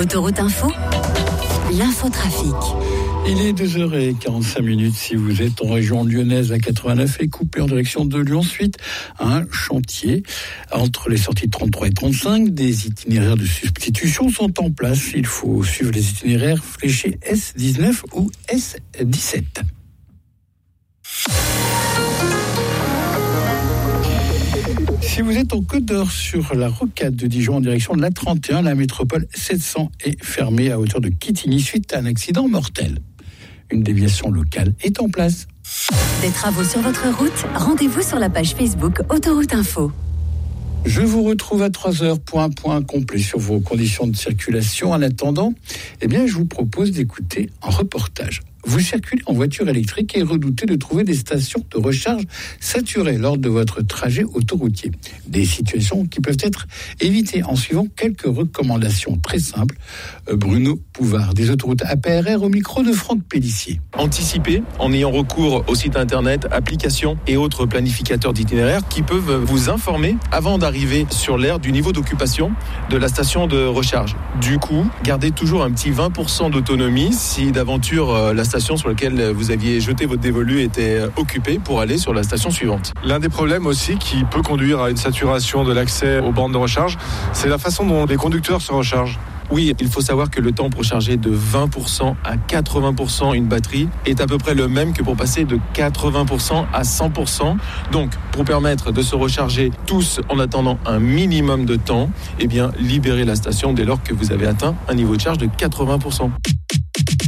Autoroute Info, l'infotrafic. Il est 2h45 si vous êtes en région lyonnaise à 89 et coupé en direction de Lyon. Suite à un chantier entre les sorties 33 et 35. Des itinéraires de substitution sont en place. Il faut suivre les itinéraires fléchés S19 ou S17. Si vous êtes en Côte d'Or sur la rocade de Dijon en direction de la 31, la métropole 700 est fermée à hauteur de Quetigny suite à un accident mortel. Une déviation locale est en place. Des travaux sur votre route, rendez-vous sur la page Facebook Autoroute Info. Je vous retrouve à 3h pour un point complet sur vos conditions de circulation. En attendant, je vous propose d'écouter un reportage. Vous circulez en voiture électrique et redoutez de trouver des stations de recharge saturées lors de votre trajet autoroutier. Des situations qui peuvent être évitées en suivant quelques recommandations très simples. Bruno Pouvard, des autoroutes APRR au micro de Franck Pellissier. Anticipez en ayant recours aux sites internet, applications et autres planificateurs d'itinéraires qui peuvent vous informer avant d'arriver sur l'aire du niveau d'occupation de la station de recharge. Du coup, gardez toujours un petit 20% d'autonomie si d'aventure la station sur laquelle vous aviez jeté votre dévolu était occupée pour aller sur la station suivante. L'un des problèmes aussi qui peut conduire à une saturation de l'accès aux bornes de recharge, c'est la façon dont les conducteurs se rechargent. Oui, il faut savoir que le temps pour charger de 20% à 80% une batterie est à peu près le même que pour passer de 80% à 100%. Donc, pour permettre de se recharger tous en attendant un minimum de temps, libérez la station dès lors que vous avez atteint un niveau de charge de 80%.